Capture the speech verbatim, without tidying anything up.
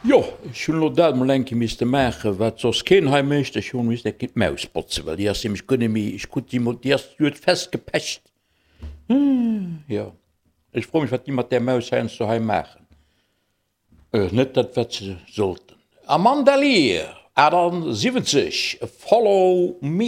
Ja, ich schon noch dat mal enke mis machen, wat sos kein heim mechte schon mis der gibt Mausbotze, weil die hast mich gönne mi, ich gut die die hast du festgepecht. Hm, ja. Ich freu mich, wat die mat der Maus hein zu heim machen. Äh, net dat wat ze sollten. Amanda Lear, Adam siebzig, Follow Me.